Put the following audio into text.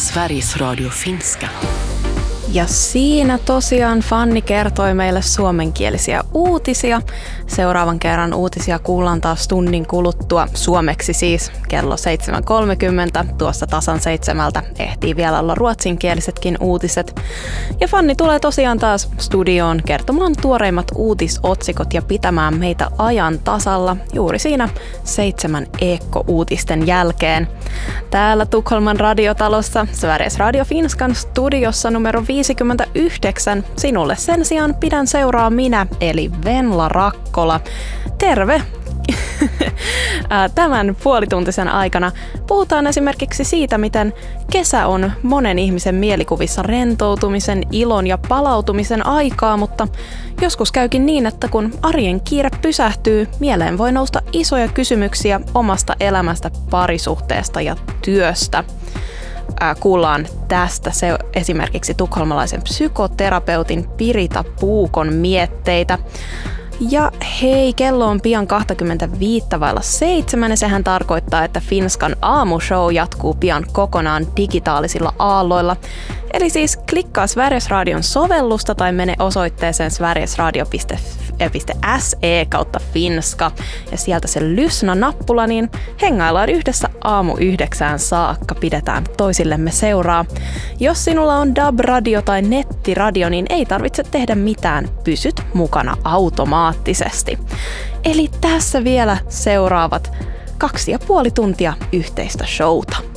Sveriges Radio Finska. Ja siinä tosiaan Fanni kertoi meille suomenkielisiä uutisia. Seuraavan kerran uutisia kuullaan taas tunnin kuluttua, suomeksi siis kello 7.30. Tuossa tasan 7 ehtii vielä olla ruotsinkielisetkin uutiset. Ja Fanni tulee tosiaan taas studioon kertomaan tuoreimmat uutisotsikot ja pitämään meitä ajan tasalla juuri siinä 7 Ekko-uutisten jälkeen. Täällä Tukholman radiotalossa Sveriges Radio Finskan studiossa numero 59. Sinulle sen sijaan pidän seuraa minä, eli Venla Rakkola. Terve! Tämän puolituntisen aikana puhutaan esimerkiksi siitä, miten kesä on monen ihmisen mielikuvissa rentoutumisen, ilon ja palautumisen aikaa, mutta joskus käykin niin, että kun arjen kiire pysähtyy, mieleen voi nousta isoja kysymyksiä omasta elämästä, parisuhteesta ja työstä. Kuullaan tästä esimerkiksi tukholmalaisen psykoterapeutin Pirita Puukon mietteitä. Ja hei, kello on pian 7:25 ja sehän tarkoittaa, että Finskan aamushow jatkuu pian kokonaan digitaalisilla aalloilla. Eli siis klikkaa Sveriges Radion sovellusta tai mene osoitteeseen sverigesradio.se/finska ja sieltä se Lyssna-nappula, niin hengaillaan yhdessä aamu 9 saakka, pidetään toisillemme seuraa. Jos sinulla on DAB-radio tai nettiradio, niin ei tarvitse tehdä mitään, pysyt mukana automaattisesti. Eli tässä vielä seuraavat 2,5 tuntia yhteistä showta.